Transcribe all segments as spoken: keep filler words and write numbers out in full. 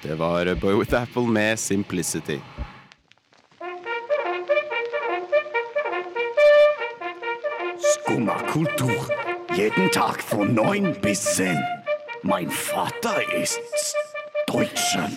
Det var Boy with Apple med Simplicity. Skumma kultur. Jeden Tag von neun bis zehn. Mein Vater ist Deutscher.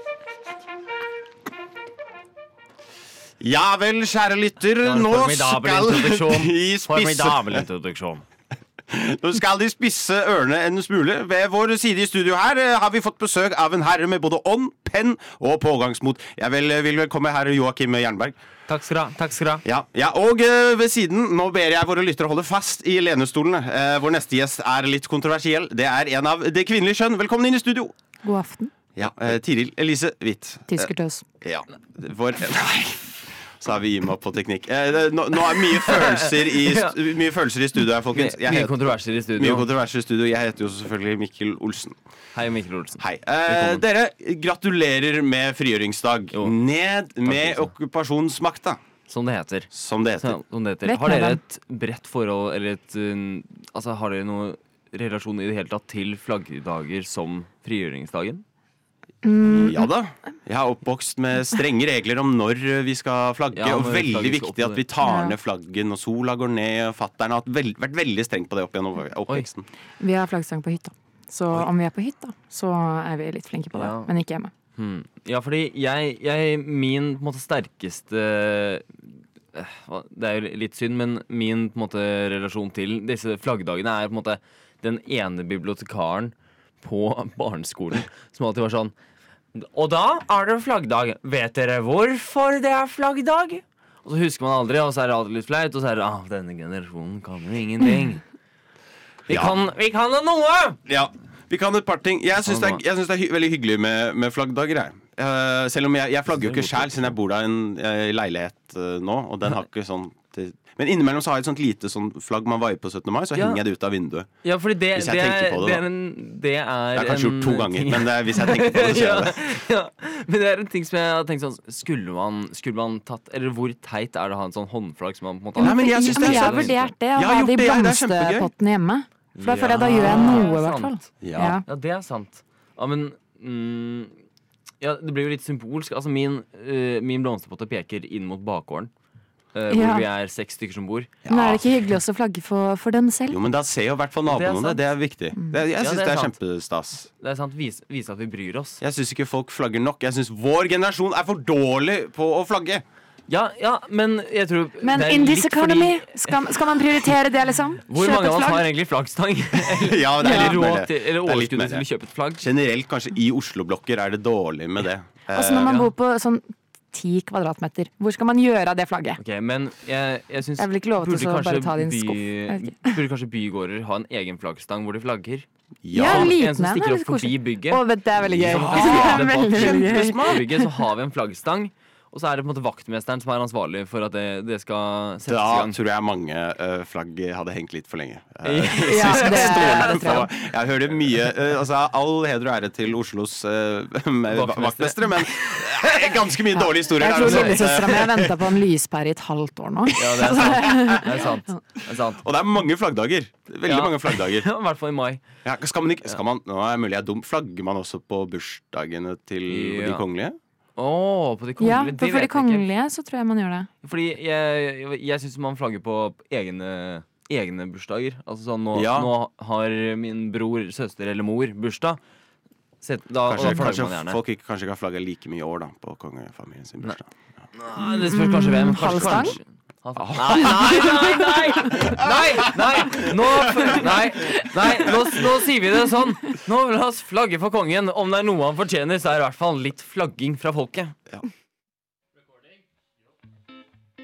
Ja vel, kjære lytter, nå skal de spisse Formidabel introduksjon. Nå skal de spisse ørene en smule. Ved vår side i studio her har vi fått besøk av en herre med både ånd, penn og pågangsmot. Jeg vil, vil velkomme herre Joakim Jernberg. Takk skal du ha, takk skal du ha. Ja, ja, og uh, ved siden, nå ber jeg våre lyttere holde fast i lenestolene. Uh, vår neste gjest er litt kontroversiell. Det er en av det kvinnelige kjønn. Velkommen inn i studio. God aften. Ja, uh, Tiril Elise Hvitt. Tyskertøs. Uh, ja, vår... Nei. Så har vi gitt meg opp på teknikk. Eh, det, nå, nå er mye følelser i, mye følelser i studio her, folkens. Jeg mye heter, kontroverser i studio. Mye kontroverser i studio. Jeg heter jo selvfølgelig Mikkel Olsen. Hei, Mikkel Olsen. Hei. Eh, dere, gratulerer med frigjøringsdag. Jo. Ned med okkupasjonsmakta. Som det heter. Som det heter. Som det heter. Har dere et bredt forhold, eller et um, altså, har dere noe relasjon i det hele tatt til flaggdager som frigjøringsdagen? Mm. Ja da. Jeg har oppvokst med strenge regler om når vi skal flagge, Ja, og veldig flagget skal viktig opp at vi tar Ja. ned flaggen når sola går ned, og fatteren har veld, vært veldig streng på det opp gjennom oppveksten. Vi har flaggstang på hytta. Så Oi. om vi er på hytta, så er vi litt flinke på det. Ja. Men ikke hjemme. Hmm. Ja, fordi jeg, jeg min på en måte sterkeste eh, hva- Det er jo litt synd, men min på en måte relasjon til disse flaggdagene er på en måte den ene bibliotekaren på barneskolen som alltid var sånn: og da er det flaggdag. Vet dere hvorfor det er flaggdag? Og så husker man aldri, og så er det alltid litt flaut, og så er det ah, denne generasjonen kan jo ingenting. Vi Ja. kan, vi kan jo noe! Ja, vi kan et par ting. Jeg syns det er, jeg synes det er hy veldig hyggelig med, med flaggdager. Jeg. Uh, selv om jeg, jeg flagger jo ikke selv, siden jeg bor da i en uh, leilighet uh, nå. Og den har ikke sånn til, men innimellom så har jeg et sånt lite sånn flagg man vaier på syttende mai, så Ja. henger jeg det ut av vinduet. Ja, fordi det, Hvis jeg det, tenker er, på det, det, da. er en, det er Jeg har kanskje en gjort to ganger, ting- men det er, hvis jeg tenker på det, så gjør jeg det. ja, ja. Men det er en ting som jeg har tenkt sånn Skulle man, skulle man tatt Eller hvor teit er det å ha en sånn håndflagg som man på en måte Nei, men jeg synes det er Men jeg har sånn- vurdert det, å Jeg har ha gjort de det, det er kjempegøy. blomsterpottene hjemme. For da føler jeg da gjør jeg noe, i hvert fall. sant. Ja. Ja. Ja, det er sant. Ja, men mm, Ja, det blir jo litt symbolsk. Altså, min, uh, min blomsterpotte peker inn mot bakgården. Uh, hvor Ja. vi er seks stykker som bor. Men er det ikke hyggelig også å flagge for, for dem selv? Jo, men da ser jo i hvert fall Det er naboene det. sant. Det er viktig. Det, jeg Ja, syns det det er er sant. kjempestas. Det er sant, Vise, vise at vi bryr oss. Jeg syns ikke folk flagger nok. Jeg syns vår generasjon er for dårlig på å flagge. Ja, ja, men jeg tror Men det er in this litt economy, fordi- skal, skal man prioritere det, liksom? Hvor Kjøpe mange et av oss har flagg? egentlig flaggstang? Ja, det er Eller litt mer råd det. til, eller Det er litt overskudd mer til å det. kjøpe et flagg? Generelt kanskje i Oslo-blokker er det dårlig med det. Også når man Ja. bor på sånn ti kvadratmeter. Hvor skal man gjøre av det flagget? Ok, men jeg, jeg synes Jeg vil ikke love til burde å bare kanskje ta din by- skuff. Jeg vet Burde kanskje bygårder ha en egen flaggstang hvor de flagger? Ja, Ja, en liten En som en, stikker det er opp litt forbi koselig. bygget. Å, vet du, det er veldig gøy. Ja, Det er det var veldig, veldig gøy. På bygget så har vi en flaggstang, og så er det på en måte vaktmesteren som er ansvarlig for at det, det skal settes i Da gang. tror jeg mange uh, flagg hadde hengt litt for lenge. Uh, Ja, det, det tror jeg. jeg hører mye uh, altså, all heder og ære til Oslos uh, vaktmestere, men uh, ganske mye dårlige historier. Jeg der, tror altså. lillesøstera mi har venta på en lyspære i et halvt år nå. Ja, det er sant. Det er sant. Det er sant. Og det er mange flaggdager. Veldig Ja. mange flaggdager. Ja, I hvert fall i mai. Ja, skal man ikke, skal man, nå er det mulig jeg er dum. Flagger man også på bursdagene til Ja. de kongelige? Å, på de Ja, kongelige. for, for de kongelige så tror jeg man gjør det. Fordi jeg, jeg, jeg syns man flagger på egne, egne bursdager. Altså sånn, nå, Ja. nå har min bror, søster eller mor bursdag. Sett, da, og da Kanskje, flagger kanskje man gjerne. folk ikke, kanskje ikke har flagga like mye i år da, på kongefamilien sin bursdag. Nei, det spørs kanskje hvem. Kanskje, halvstang? kanskje. Nei, nei, nei! Nei, nei, nei. Nå, nei, nei nå, nå sier vi det sånn. Nå La oss flagge for kongen. Om det er noe han fortjener, så er det i hvert fall litt flagging fra folket. Ja.